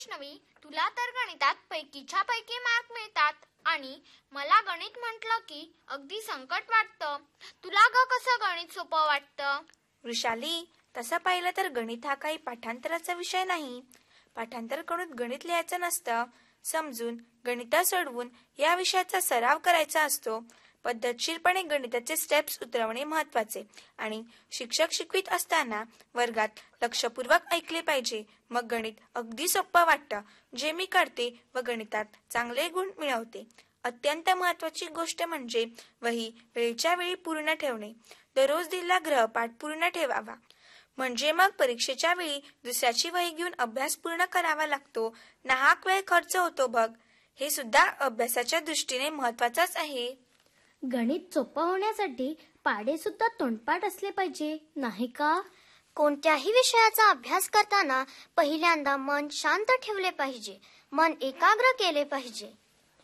वैष्णवी, तुला तर गणितात पैकीच्या पैकी मार्क मिळतात आणि मला गणित म्हटलं की अगदी संकट वाटतं. तुला ग कसं गणित सोपं वाटतं? वृषाली, तसं पाहिलं तर गणित हा काही पाठांतराचा विषय नाही. पाठांतर करून गणित लिहायचं नसतं. समजून गणित सोडवून या विषयाचा सराव करायचा असतो. पद्धतशीरपणे गणिताचे स्टेप्स उतरवणे महत्वाचे आणि शिक्षक शिकवित असताना वर्गात लक्षपूर्वक ऐकले पाहिजे. मग गणित अगदी सोपं वाटतं, जे मी करते व गणितात चांगले गुण मिळवते. अत्यंत महत्वाची गोष्ट म्हणजे वही वेळच्या वेळी पूर्ण ठेवणे. दररोज दिलेला गृहपाठ पूर्ण ठेवावा, म्हणजे मग परीक्षेच्या वेळी दुसऱ्याची वही घेऊन अभ्यास पूर्ण करावा लागतो. नाहक वेळ खर्च होतो बघ. हे सुद्धा अभ्यासाच्या दृष्टीने महत्वाचंच आहे. गणित सोपं होण्यासाठी पाढे सुद्धा तोंडपाठ असले पाहिजे, नाही का? कोणत्याही विषयाचा अभ्यास करताना पहिल्यांदा मन शांत ठेवले पाहिजे. मन एकाग्र केले पाहिजे.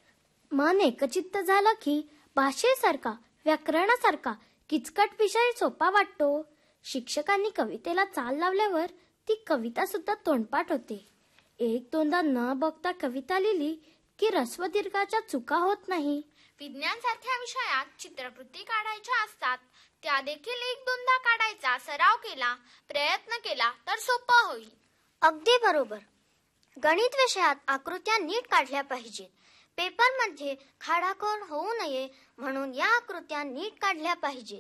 मन एकचित्त झालं की भाषेसारखा, व्याकरणासारखा किचकट विषय सोपा वाटतो. शिक्षकांनी कवितेला चाल लावल्यावर ती कविता सुद्धा तोंडपाठ होते. एक दोनदा न बघता कविता लिहिली की ऱ्हस्व दीर्घाच्या चुका होत नाही. विज्ञान सारख्या विषयात चित्रकृती काढायच्या असतात, त्या देखील एक दोनदा काढायचा सराव केला, प्रयत्न केला तर सोपं होईल. अगदी बरोबर. गणित विषयात आकृत्या नीट काढल्या पाहिजेत. पेपरमध्ये खाडाखोड होऊ नये म्हणून या आकृत्या नीट काढल्या पाहिजेत.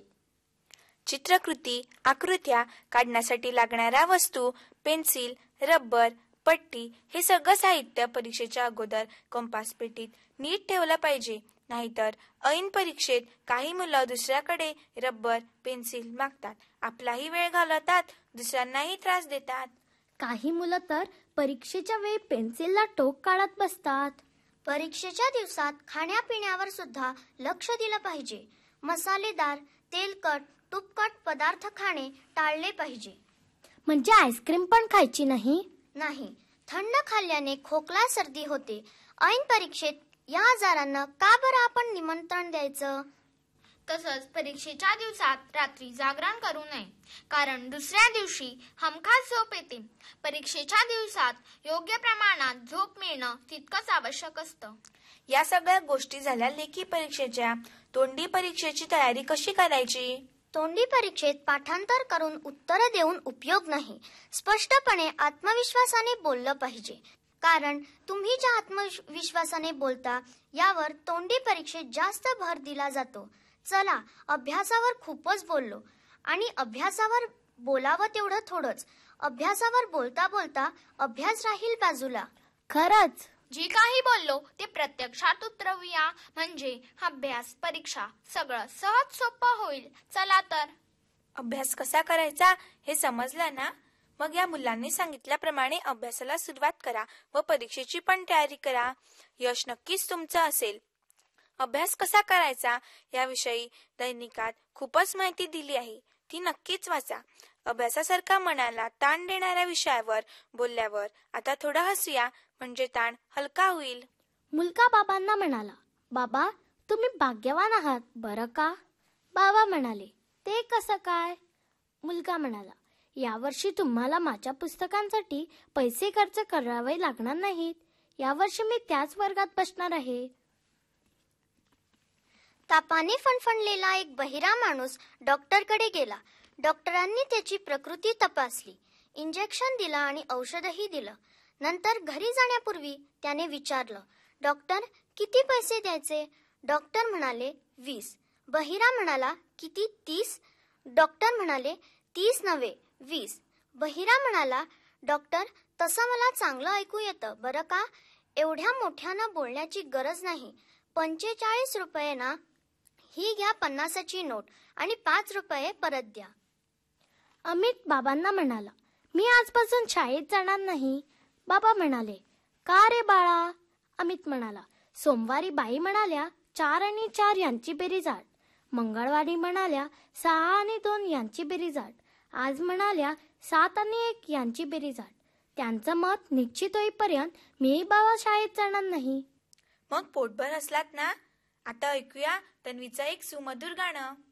चित्रकृती आकृत्या काढण्यासाठी लागणाऱ्या वस्तू, पेन्सिल, रबर, पट्टी हे सगळं साहित्य परीक्षेच्या अगोदर कंपास पेटीत नीट ठेवलं पाहिजे. नाहीतर ऐन परीक्षेत काही मुलं दुसऱ्याकडे रबर, पेन्सिल मागतात, आपलाही वेळ घालवतात, दुसऱ्यांनाही त्रास देतात. काही मुलं तर परीक्षेच्या वेळी पेन्सिलला टोक काढत बसतात. परीक्षेच्या दिवसात खाण्यापिण्यावर सुद्धा लक्ष दिलं पाहिजे. मसालेदार, तेलकट, तुपकट पदार्थ खाणे टाळले पाहिजे. म्हणजे आईस्क्रीम पण खायची नाही? नाही. थंड खाल्ल्याने खोकला, सर्दी होते. ऐन परीक्षेत या आजारांना का बरं आपण निमंत्रण द्यायचं? तसंच परीक्षेच्या दिवसात रात्री जागरण करू नये, कारण दुसऱ्या दिवशी हमखास झोप येते. परीक्षेच्या दिवसात योग्य प्रमाणात झोप मिळणं तितकंच आवश्यक असतं. या सगळ्या गोष्टी झाल्या लेखी परीक्षेच्या. तोंडी परीक्षेची तयारी कशी करायची? तोंडी परीक्षेत पाठांतर करून उत्तर देऊन उपयोग नाही. स्पष्टपणे आत्मविश्वासाने बोललं पाहिजे, कारण तुम्ही ज्या आत्मविश्वासाने बोलता यावर तोंडी परीक्षेत जास्त भर दिला जातो. चला, अभ्यासावर खूपच बोललो आणि अभ्यासावर बोलावं तेवढं थोडंच. अभ्यासावर बोलता बोलता अभ्यास राहील बाजूला. खरंच, जी काही बोललो ते प्रत्यक्षात उतरवूया, म्हणजे अभ्यास, परीक्षा सगळं सहज सोपं होईल. चला तर. अभ्यास कसा करायचा हे समजलं ना? मग या मुलांनी सांगितल्याप्रमाणे अभ्यासाला सुरुवात करा व परीक्षेची पण तयारी करा. यश नक्कीच तुमचं असेल. अभ्यास कसा करायचा याविषयी दैनिकात खूपच माहिती दिली आहे, ती नक्कीच वाचा. अभ्यासासारखा मनाला ताण देणाऱ्या विषयावर बोलल्यावर आता थोडं हसूया, म्हणजे ताण हलका होईल. मुलगा बाबांना म्हणाला, बाबा तुम्ही भाग्यवान आहात बरं का? बाबा म्हणाले, ते कसं काय? मुलगा म्हणाला, यावर्षी तुम्हाला माझ्या पुस्तकांसाठी पैसे खर्च करावे लागणार नाहीत. यावर्षी मी त्याच वर्गात बसणार आहे. तापाने फणफणलेला एक बहिरा माणूस डॉक्टरकडे गेला. डॉक्टरांनी त्याची प्रकृती तपासली, इंजेक्शन दिलं आणि औषधही दिलं. नंतर घरी जाण्यापूर्वी त्याने विचारलं, डॉक्टर किती पैसे द्यायचे? डॉक्टर म्हणाले 20. बहिरा म्हणाला, किती? 30? डॉक्टर म्हणाले 30 नव्हे 20. बहिरा म्हणाला, डॉक्टर तसं मला चांगलं ऐकू येतं बरं का? एवढ्या मोठ्यानं बोलण्याची गरज नाही. 45 रुपये ना? ही घ्या 50ची नोट आणि 5 रुपये परत द्या. अमित बाबांना म्हणाला, मी आजपासून शाळेत जाणार नाही. बाबा म्हणाले, का रे बाळा? अमित म्हणाला, सोमवारी बाई म्हणाल्या 4 आणि 4 यांची बेरीज 8. मंगळवारी म्हणाल्या 6 आणि 2 यांची बेरीज 8. आज म्हणाल्या 7 आणि 1 यांची बेरीज 8. त्यांचं मत निश्चित होईपर्यंत मी बाबा शाळेत जाणार नाही. मग पोटभर असलात ना? आता ऐकूया तन्वीचं एक सुमधुर गाणं.